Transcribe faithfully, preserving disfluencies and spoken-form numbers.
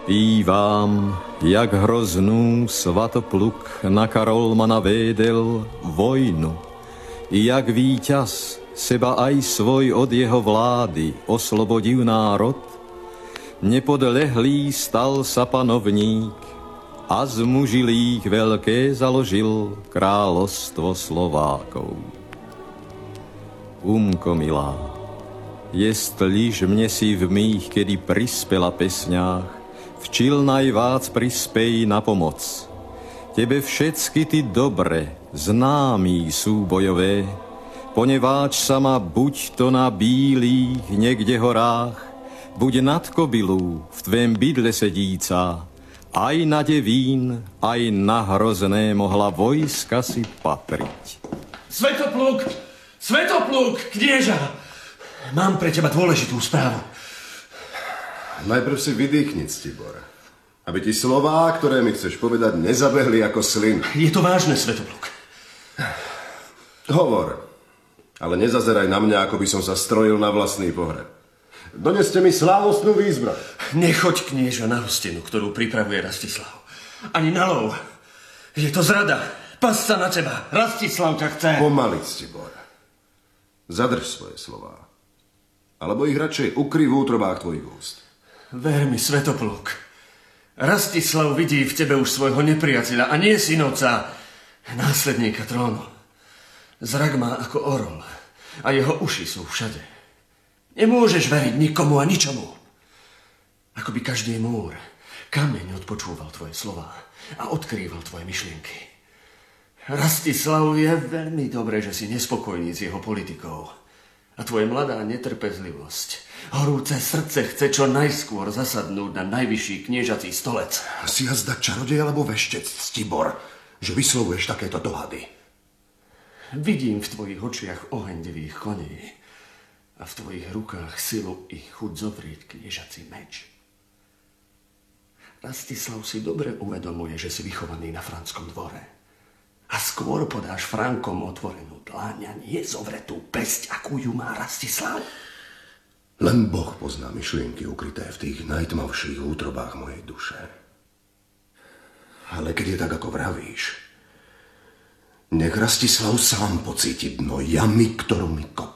Zpívám, jak hroznú Svatopluk na Karolmana védel vojnu, i jak víťaz seba aj svoj od jeho vlády oslobodil národ, nepodlehlý stal sa panovník a z mužilých veľké založil kráľovstvo Slovákov. Umko milá, jestliž mne si v mých, kedy prispela pesňách, včil najvác prispej na pomoc. Tebe všetky ty dobre, známí sú bojové, poneváč sama buď to na bílých niekde horách, buď nad kobylú v tvém bydle sedíca, aj na devín, aj na hrozné mohla vojska si patriť. Svetopluk! Svetopluk, knieža! Mám pre teba dôležitú správu. Najprv si vydýchni, Ctibor. Aby ti slová, ktoré mi chceš povedať, nezabehli ako slin. Je to vážne, Svetopluk. Hovor, ale nezazeraj na mňa, ako by som sa strojil na vlastný pohreb. Doneste mi slávostnú výzbroj. Nechoď, knieža, na hostinu, ktorú pripravuje Rastislav. Ani na lov. Je to zrada. Pas sa na teba. Rastislav ťa chce. Pomaly, Ctibor. Zadrž svoje slová. Alebo ich radšej ukry v útrobách tvojich úst. Ver mi, Svetopluk. Rastislav vidí v tebe už svojho nepriateľa a nie synovca, následníka trónu. Zrak má ako orol a jeho uši sú všade. Nemôžeš veriť nikomu a ničomu. Ako by každý múr, kameň odpočúval tvoje slová a odkrýval tvoje myšlienky. Rastislav, je veľmi dobré, že si nespokojný s jeho politikou. A tvoje mladá netrpezlivosť, horúce srdce chce čo najskôr zasadnúť na najvyšší kniežací stolec. Si jazda čarodej alebo veštec, Ctibor, že vyslovuješ takéto dohady. Vidím v tvojich očiach oheň devých koní a v tvojich rukách silu i chuť zovrieť kniežací meč. Rastislav si dobre uvedomuje, že si vychovaný na franskom dvore. A skôr podáš Frankom otvorenú dláň a nie zovretú pesť, akú ju má Rastislav. Len Boh pozná myšlienky ukryté v tých najtmavších útrobách mojej duše. Ale keď je tak, ako vravíš, nech Rastislav sám pocíti dno jamy, ktorú mi kopí.